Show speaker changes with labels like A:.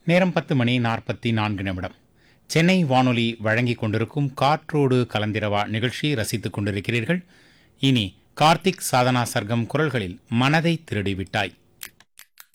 A: நேரம் 10:44 சென்னை வானொலி வழங்கிக் கொண்டிருக்கும் காற்றோடு கலந்திரவா நிகழ்ச்சியை ரசித்துக் கொண்டிருக்கிறீர்கள். இனி கார்த்திக் சாதனா சர்க்கம் குரல்களில் மனதை திருடிவிட்டாய்.